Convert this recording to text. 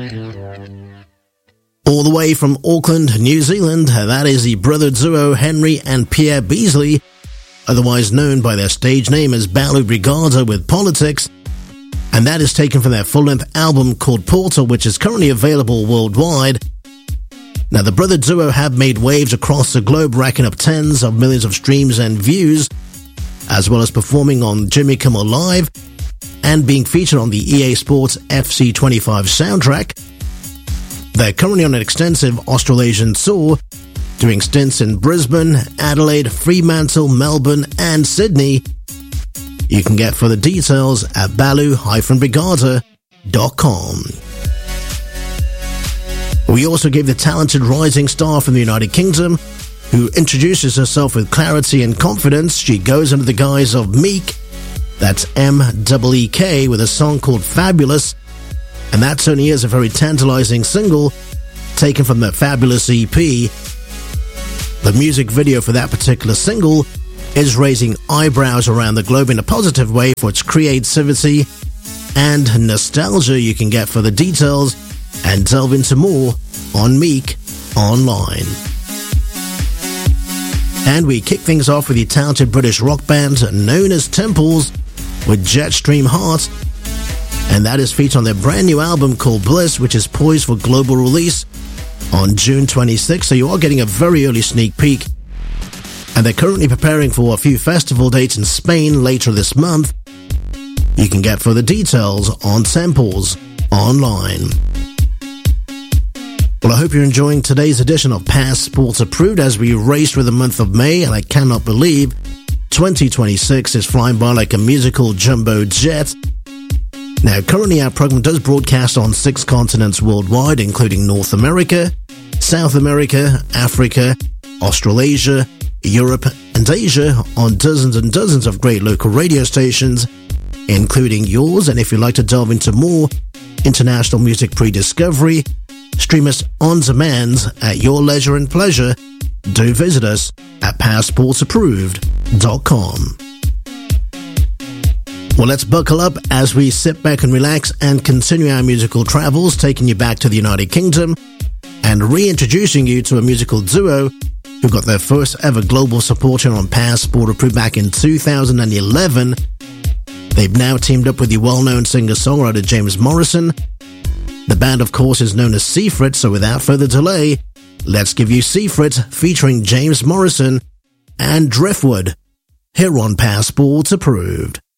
All the way from Auckland, New Zealand, that is the brother duo Henry and Pierre Beasley, otherwise known by their stage name as Balu Brigada with Politics, and that is taken from their full-length album called Portal, which is currently available worldwide. Now, the brother duo have made waves across the globe, racking up tens of millions of streams and views, as well as performing on Jimmy Kimmel Live and being featured on the EA Sports FC25 soundtrack. They're currently on an extensive Australasian tour, doing stints in Brisbane, Adelaide, Fremantle, Melbourne, and Sydney. You can get further details at balu-brigada.com. We also gave the talented rising star from the United Kingdom, who introduces herself with clarity and confidence. She goes under the guise of Meek, that's M-E-E-K, with a song called Fabulous, and that certainly is a very tantalizing single taken from the Fabulous EP. The music video for that particular single is raising eyebrows around the globe in a positive way for its creativity and nostalgia. You can get further details and delve into more on Meek online. And we kick things off with the talented British rock band known as Temples with Jetstream Heart, and that is featured on their brand new album called Bliss, which is poised for global release on June 26th, so you are getting a very early sneak peek. And they're currently preparing for a few festival dates in Spain later this month. You can get further details on Temples online. Well, I hope you're enjoying today's edition of Past Sports Approved as we race through the month of May, and I cannot believe 2026 is flying by like a musical jumbo jet. Now, currently our program does broadcast on 6 continents worldwide, including North America, South America, Africa, Australasia, Europe, and Asia on dozens and dozens of great local radio stations, including yours. And if you'd like to delve into more international music pre-discovery, stream us on demand at your leisure and pleasure. Do visit us at passportsapproved.com. Well, let's buckle up as we sit back and relax and continue our musical travels, taking you back to the United Kingdom and reintroducing you to a musical duo who got their first ever global supporting on Passport Approved back in 2011. They've now teamed up with the well-known singer-songwriter James Morrison. The band, of course, is known as Seafret, so without further delay, let's give you Seafret featuring James Morrison and Driftwood here on Passports Approved.